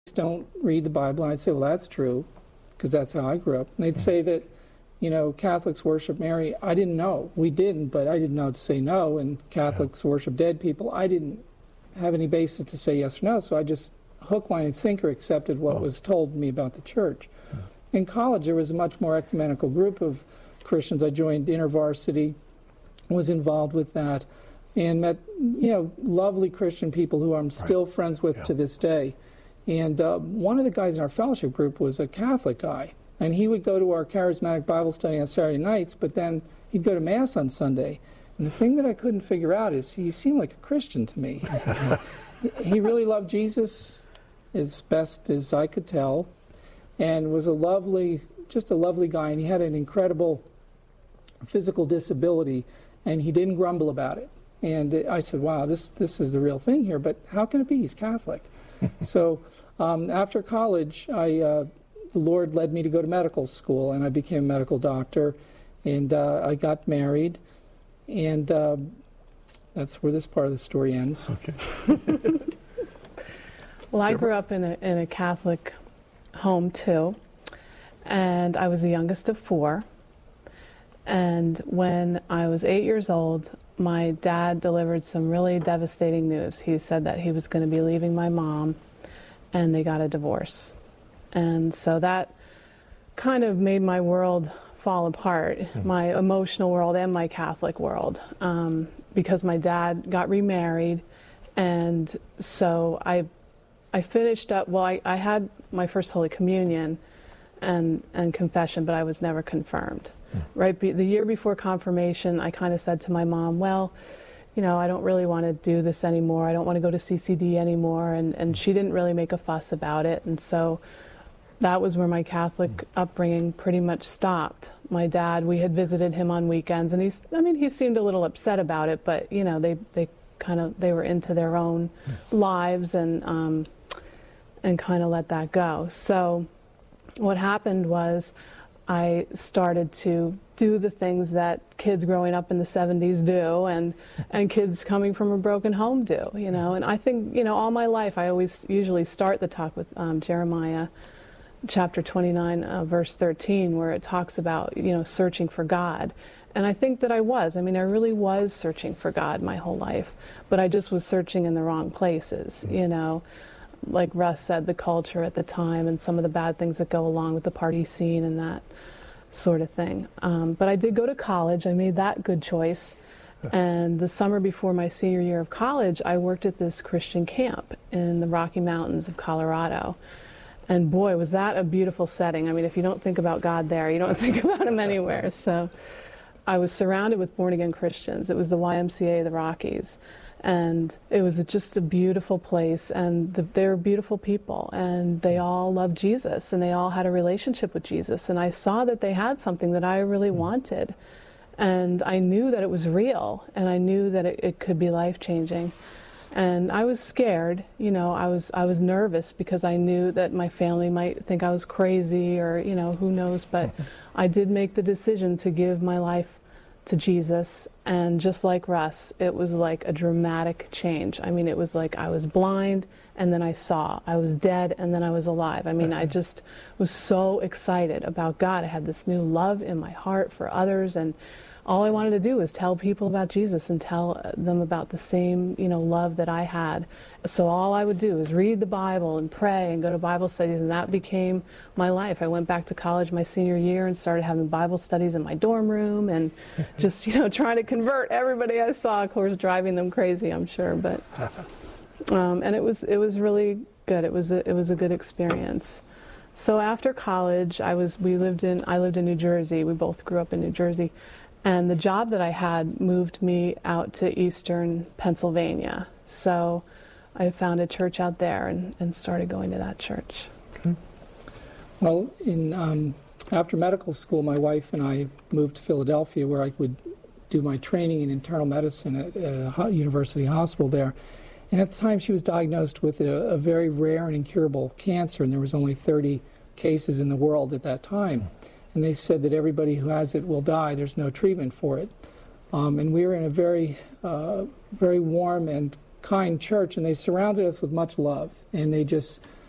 don't read the Bible. And I'd say, well, that's true, because that's how I grew up. And they'd say that, Catholics worship Mary. I didn't know. We didn't, but I didn't know to say no. And Catholics worship dead people. I didn't have any basis to say yes or no, so I just hook, line, and sinker accepted what was told me about the church. In college, there was a much more ecumenical group of Christians. I joined InterVarsity, was involved with that, and met, lovely Christian people who I'm still friends with to this day. And one of the guys in our fellowship group was a Catholic guy, and he would go to our charismatic Bible study on Saturday nights, but then he'd go to Mass on Sunday. And the thing that I couldn't figure out is he seemed like a Christian to me. He really loved Jesus as best as I could tell, and was just a lovely guy, and he had an incredible physical disability, and he didn't grumble about it. And I said, wow, this is the real thing here, but how can it be? He's Catholic. So after college, the Lord led me to go to medical school, and I became a medical doctor, and I got married, and that's where this part of the story ends. Okay. Well, I grew up in a Catholic home too, and I was the youngest of 4. And when I was 8 years old, my dad delivered some really devastating news. He said that he was going to be leaving my mom, and they got a divorce. And so that kind of made my world fall apart, my emotional world and my Catholic world, because my dad got remarried. And so I finished up, well, I had my first Holy Communion and confession, but I was never confirmed. Right, the year before confirmation, I kind of said to my mom, well, I don't really want to do this anymore. I don't want to go to CCD anymore. And she didn't really make a fuss about it. And so that was where my Catholic upbringing pretty much stopped. My dad, we had visited him on weekends, and he seemed a little upset about it, but, they were into their own lives and kind of let that go. So what happened was, I started to do the things that kids growing up in the 70s do, and kids coming from a broken home do, And I think, all my life I always usually start the talk with Jeremiah chapter 29, verse 13, where it talks about, searching for God. And I think that I really was searching for God my whole life, but I just was searching in the wrong places, Like Russ said, the culture at the time and some of the bad things that go along with the party scene and that sort of thing. But I did go to college. I made that good choice. And the summer before my senior year of college, I worked at this Christian camp in the Rocky Mountains of Colorado. And boy, was that a beautiful setting. If you don't think about God there, you don't think about Him anywhere. So I was surrounded with born-again Christians. It was the YMCA, the Rockies. And it was just a beautiful place, and they were beautiful people, and they all loved Jesus, and they all had a relationship with Jesus, and I saw that they had something that I really wanted, and I knew that it was real, and I knew that it could be life-changing. And I was scared, I was nervous because I knew that my family might think I was crazy, or who knows, but I did make the decision to give my life to Jesus, and just like Russ, it was like a dramatic change. It was like I was blind and then I saw. I was dead and then I was alive. I just was so excited about God. I had this new love in my heart for others, and all I wanted to do was tell people about Jesus and tell them about the same, love that I had. So all I would do is read the Bible and pray and go to Bible studies, and that became my life. I went back to college my senior year and started having Bible studies in my dorm room and just, trying to convert everybody I saw, of course, driving them crazy, I'm sure. But and it was really good. It was a good experience. So after college, I lived in New Jersey. We both grew up in New Jersey. And the job that I had moved me out to eastern Pennsylvania. So I found a church out there and started going to that church. Okay. Well, after medical school, my wife and I moved to Philadelphia, where I would do my training in internal medicine at a university hospital there. And at the time, she was diagnosed with a very rare and incurable cancer, and there was only 30 cases in the world at that time. And they said that everybody who has it will die. There's no treatment for it. And we were in a very, very warm and kind church, and they surrounded us with much love. And they just